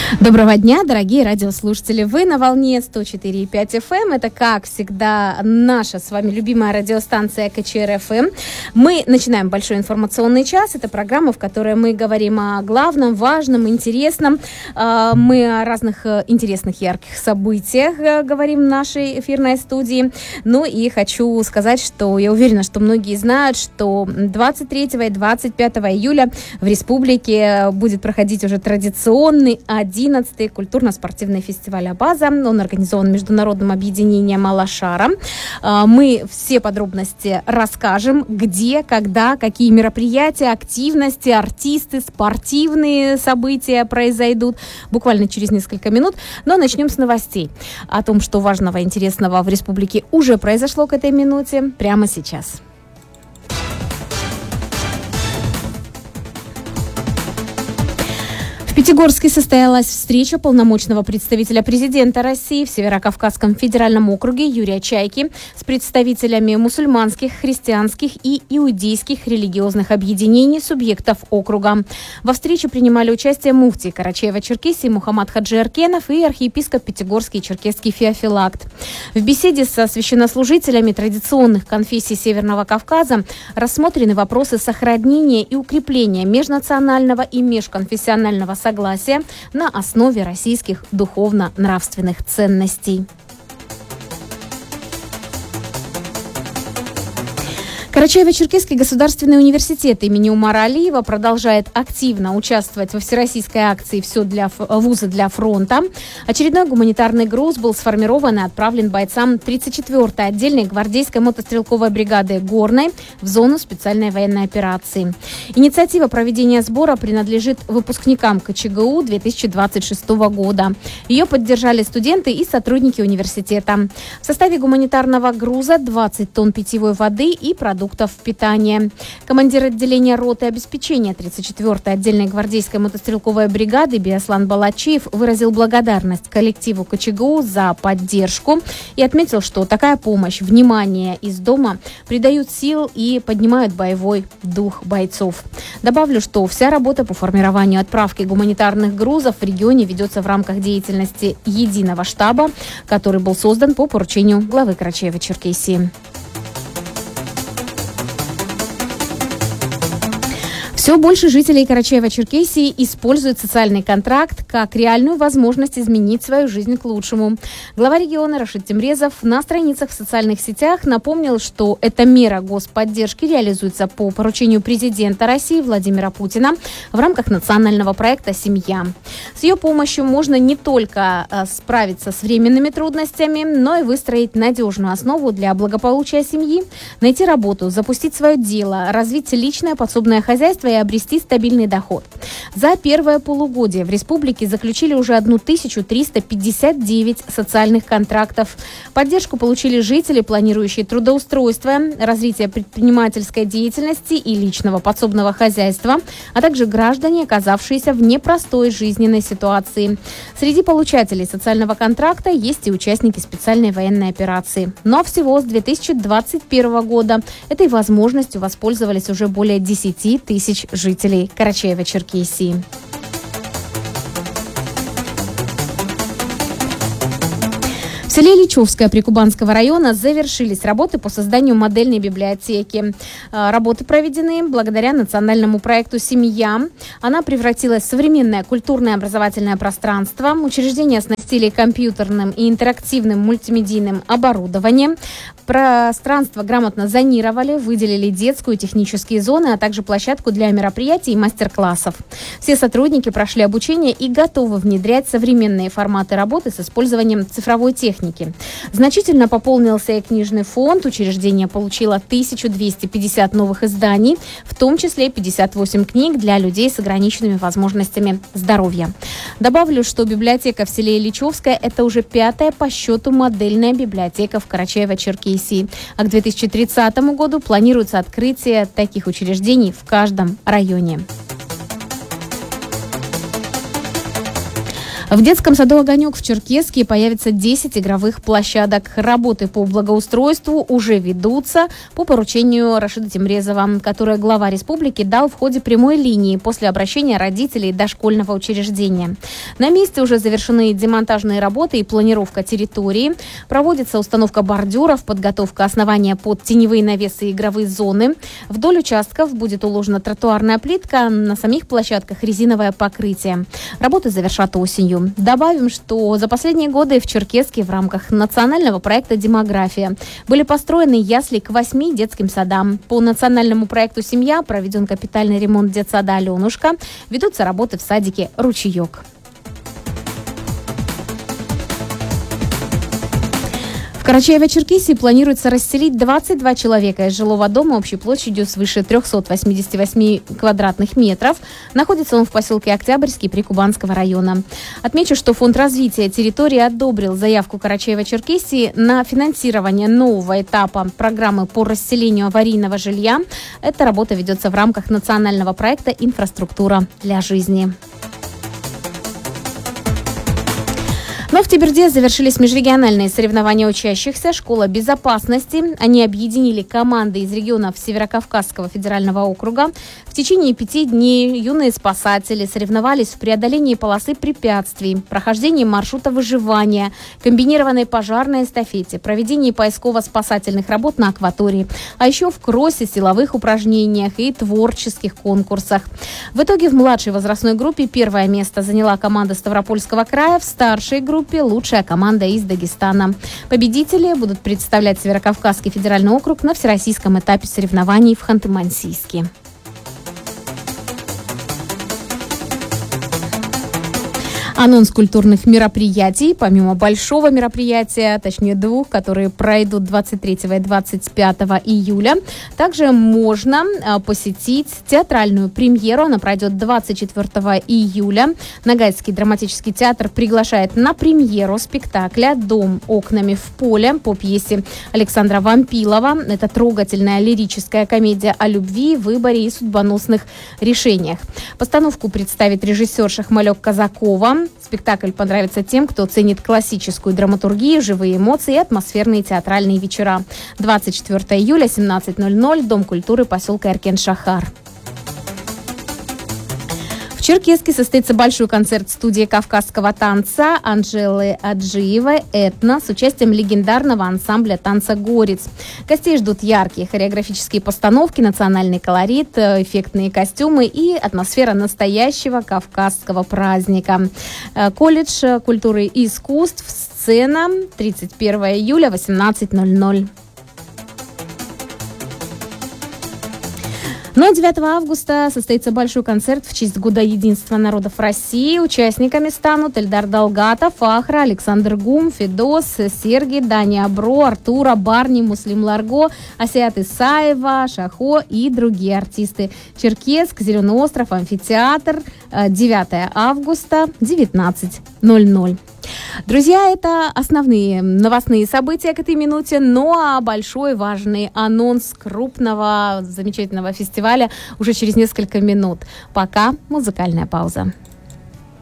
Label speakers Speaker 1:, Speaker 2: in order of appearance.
Speaker 1: Доброго дня, дорогие радиослушатели. Вы на волне 104,5 FM. Это, как всегда, наша с вами любимая радиостанция КЧР-ФМ. Мы начинаем большой информационный час. Это программа, в которой мы говорим о главном, важном, интересном. Мы о разных интересных, ярких событиях говорим в нашей эфирной студии. Ну и хочу сказать, что я уверена, что многие знают, что 23 и 25 июля в республике будет проходить уже традиционный 11-й культурно-спортивный фестиваль «Абаза». Он организован Международным объединением «Алашара». Мы все подробности расскажем, где, когда, какие мероприятия, активности, артисты, спортивные события произойдут буквально через несколько минут. Но начнем с новостей. О том, что важного и интересного в республике уже произошло к этой минуте, прямо сейчас. В Пятигорске состоялась встреча полномочного представителя президента России в Северокавказском федеральном округе Юрия Чайки с представителями мусульманских, христианских и иудейских религиозных объединений субъектов округа. Во встрече принимали участие муфтий Карачаево-Черкесии Мухаммад Хаджи Эркенов и архиепископ Пятигорский и Черкесский Феофилакт. В беседе со священнослужителями традиционных конфессий Северного Кавказа рассмотрены вопросы сохранения и укрепления межнационального и межконфессионального согласия на основе российских духовно-нравственных ценностей. Карачаево-Черкесский государственный университет имени Умара Алиева продолжает активно участвовать во всероссийской акции «Все для вуза для фронта». Очередной гуманитарный груз был сформирован и отправлен бойцам 34-й отдельной гвардейской мотострелковой бригады «Горной» в зону специальной военной операции. Инициатива проведения сбора принадлежит выпускникам КЧГУ 2026 года. Ее поддержали студенты и сотрудники университета. В составе гуманитарного груза 20 тонн питьевой воды и продуктов питания. Командир отделения роты обеспечения 34-й отдельной гвардейской мотострелковой бригады Биаслан Балачиев выразил благодарность коллективу КЧГУ за поддержку и отметил, что такая помощь, внимание из дома придают сил и поднимают боевой дух бойцов. Добавлю, что вся работа по формированию отправки гуманитарных грузов в регионе ведется в рамках деятельности единого штаба, который был создан по поручению главы Карачаево-Черкесии. Все больше жителей Карачаево-Черкесии используют социальный контракт как реальную возможность изменить свою жизнь к лучшему. Глава региона Рашид Темрезов на страницах в социальных сетях напомнил, что эта мера господдержки реализуется по поручению президента России Владимира Путина в рамках национального проекта «Семья». С ее помощью можно не только справиться с временными трудностями, но и выстроить надежную основу для благополучия семьи, найти работу, запустить свое дело, развить личное подсобное хозяйство и обрести стабильный доход. За первое полугодие в республике заключили уже 1359 социальных контрактов. Поддержку получили жители, планирующие трудоустройство, развитие предпринимательской деятельности и личного подсобного хозяйства, а также граждане, оказавшиеся в непростой жизненной ситуации. Среди получателей социального контракта есть и участники специальной военной операции. Но всего с 2021 года этой возможностью воспользовались уже более 10 тысяч жителей Карачаево-Черкесии. В селе Ильичевское Прикубанского района завершились работы по созданию модельной библиотеки. Работы проведены благодаря национальному проекту «Семья». Она превратилась в современное культурное образовательное пространство. Учреждение оснастили компьютерным и интерактивным мультимедийным оборудованием. Пространство грамотно зонировали, выделили детскую и технические зоны, а также площадку для мероприятий и мастер-классов. Все сотрудники прошли обучение и готовы внедрять современные форматы работы с использованием цифровой техники. Значительно пополнился и книжный фонд. Учреждение получило 1250 новых изданий, в том числе 58 книг для людей с ограниченными возможностями здоровья. Добавлю, что библиотека в селе Ильичевское – это уже 5-я по счету модельная библиотека в Карачаево-Черкесии. А к 2030 году планируется открытие таких учреждений в каждом районе. В детском саду «Огонек» в Черкесске появится 10 игровых площадок. Работы по благоустройству уже ведутся по поручению Рашида Темрезова, которое глава республики дал в ходе прямой линии после обращения родителей дошкольного учреждения. На месте уже завершены демонтажные работы и планировка территории. Проводится установка бордюров, подготовка основания под теневые навесы и игровые зоны. Вдоль участков будет уложена тротуарная плитка, на самих площадках резиновое покрытие. Работы завершат осенью. Добавим, что за последние годы в Черкесске в рамках национального проекта «Демография» были построены ясли к 8 детским садам. По национальному проекту «Семья» проведен капитальный ремонт детсада «Аленушка». Ведутся работы в садике «Ручеек». В Карачаево-Черкесии планируется расселить 22 человека из жилого дома общей площадью свыше 388 квадратных метров. Находится он в поселке Октябрьский Прикубанского района. Отмечу, что Фонд развития территории одобрил заявку Карачаево-Черкесии на финансирование нового этапа программы по расселению аварийного жилья. Эта работа ведется в рамках национального проекта «Инфраструктура для жизни». Но в Теберде завершились межрегиональные соревнования учащихся «Школа безопасности». Они объединили команды из регионов Северокавказского федерального округа. В течение 5 дней юные спасатели соревновались в преодолении полосы препятствий, прохождении маршрута выживания, комбинированной пожарной эстафете, проведении поисково-спасательных работ на акватории, а еще в кроссе, силовых упражнениях и творческих конкурсах. В итоге в младшей возрастной группе первое место заняла команда Ставропольского края, в старшей группе лучшая команда из Дагестана. Победители будут представлять Северокавказский федеральный округ на всероссийском этапе соревнований в Ханты-Мансийске. Анонс культурных мероприятий. Помимо большого мероприятия, точнее 2, которые пройдут 23 и 25 июля, также можно посетить театральную премьеру. Она пройдет 24 июля. Ногайский драматический театр приглашает на премьеру спектакля «Дом окнами в поле» по пьесе Александра Вампилова. Это трогательная лирическая комедия о любви, выборе и судьбоносных решениях. Постановку представит режиссер Шахмалек Казакова. Спектакль понравится тем, кто ценит классическую драматургию, живые эмоции и атмосферные театральные вечера. 24 июля, 17:00, Дом культуры поселка Эркен-Шахар. В Черкесске состоится большой концерт студии кавказского танца Анжелы Аджиевой «Этно» с участием легендарного ансамбля танца «Горец». Гостей ждут яркие хореографические постановки, национальный колорит, эффектные костюмы и атмосфера настоящего кавказского праздника. Колледж культуры и искусств, сцена, 31 июля, 18:00. Ну а 9 августа состоится большой концерт в честь Года единства народов России. Участниками станут Эльдар Далгатов, Фахра, Александр Гум, Федос, Сергей, Дани Абро, Артура, Барни, Муслим Ларго, Асиат Исаева, Шахо и другие артисты. Черкесск, Зеленый остров, амфитеатр, 9 августа, 19:00. Друзья, это основные новостные события к этой минуте, ну а большой важный анонс крупного замечательного фестиваля уже через несколько минут. Пока музыкальная пауза.